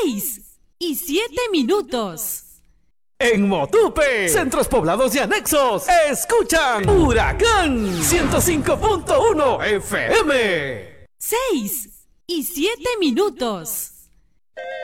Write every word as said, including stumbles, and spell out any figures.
seis y siete minutos. En Motupe, centros poblados y anexos, escuchan Huracán ciento cinco punto uno F M. seis y siete minutos.